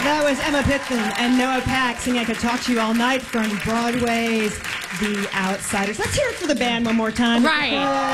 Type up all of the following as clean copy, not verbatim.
That was Emma Pitman and Noah Pack singing I Could Talk to You All Night from Broadway's The Outsiders. Let's hear it for the band one more time. Right.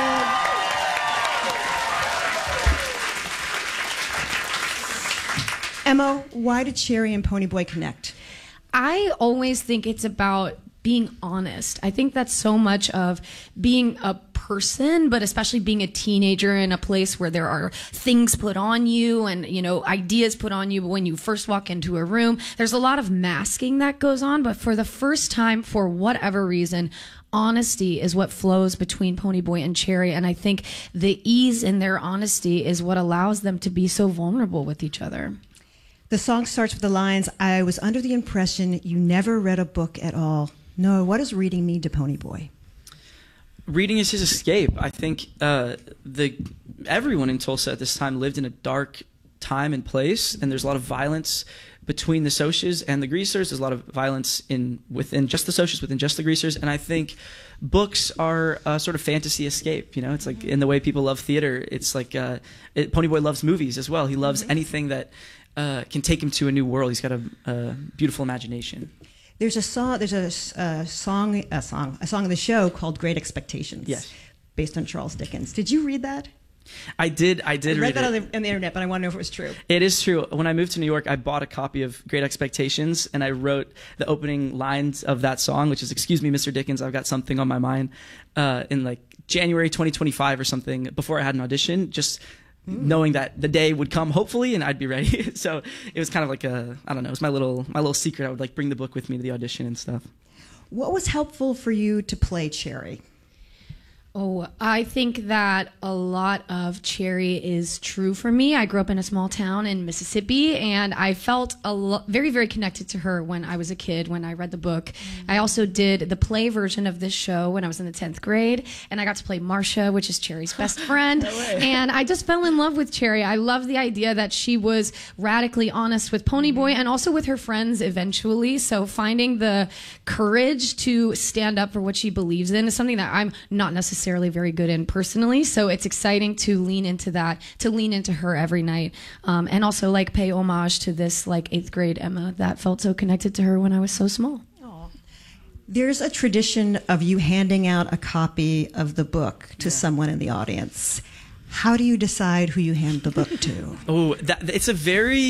Emma, why did Cherry and Ponyboy connect? I always think it's about being honest. I think that's so much of being a person, but especially being a teenager in a place where there are things put on you and, you know, ideas put on you when you first walk into a room. There's a lot of masking that goes on, but for the first time, for whatever reason, honesty is what flows between Ponyboy and Cherry, and I think the ease in their honesty is what allows them to be so vulnerable with each other. The song starts with the lines, I was under the impression you never read a book at all. Noah, what does reading mean to Ponyboy? Reading is his escape. I think everyone in Tulsa at this time lived in a dark time and place, and there's a lot of violence between the Socias and the Greasers. There's a lot of violence within just the Socias, within just the Greasers, and I think books are a sort of fantasy escape. You know, it's like in the way people love theater. It's like Ponyboy loves movies as well. He loves anything that can take him to a new world. He's got a beautiful imagination. There's a song in the show called Great Expectations. Yes. Based on Charles Dickens. Did you read that? I did read that it. on the internet, but I want to know if it was true. It is true. When I moved to New York, I bought a copy of Great Expectations, and I wrote the opening lines of that song, which is, "Excuse me, Mr. Dickens, I've got something on my mind," in like January 2025 or something, before I had an audition, just knowing that the day would come, hopefully, and I'd be ready. So it was kind of like I don't know, it was my little secret. I would like bring the book with me to the audition and stuff. What was helpful for you to play Cherry? Oh, I think that a lot of Cherry is true for me. I grew up in a small town in Mississippi, and I felt very, very connected to her when I was a kid, when I read the book. I also did the play version of this show when I was in the 10th grade, and I got to play Marcia, which is Cherry's best friend. And I just fell in love with Cherry. I love the idea that she was radically honest with Ponyboy and also with her friends eventually. So finding the courage to stand up for what she believes in is something that I'm not necessarily very good in personally, so it's exciting to lean into that, to lean into her every night, and also like pay homage to this like 8th grade Emma that felt so connected to her when I was so small. There's a tradition of you handing out a copy of the book to someone in the audience. How do you decide who you hand the book to? Oh, it's a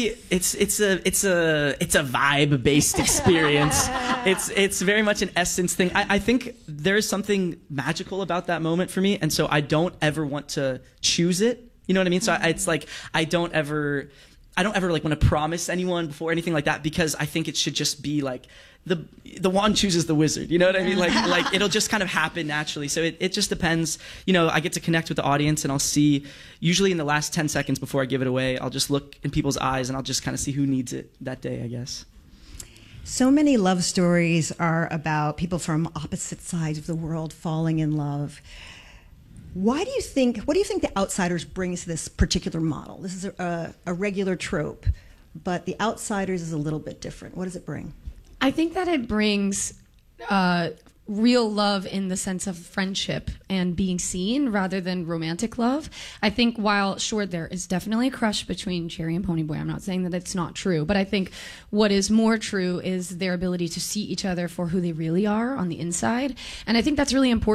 vibe based experience. It's very much an essence thing. I think there's something magical about that moment for me, and so I don't ever want to choose it. You know what I mean? So it's like I don't ever like want to promise anyone before anything like that, because I think it should just be like the wand chooses the wizard. You know what I mean? Like it'll just kind of happen naturally. So it just depends. You know, I get to connect with the audience, and I'll see, usually in the last 10 seconds before I give it away, I'll just look in people's eyes and I'll just kind of see who needs it that day, I guess. So many love stories are about people from opposite sides of the world falling in love. What do you think The Outsiders brings to this particular model? This is a regular trope, but The Outsiders is a little bit different. What does it bring? I think that it brings real love in the sense of friendship and being seen rather than romantic love. I think while, sure, there is definitely a crush between Cherry and Ponyboy. I'm not saying that it's not true, but I think what is more true is their ability to see each other for who they really are on the inside. And I think that's really important.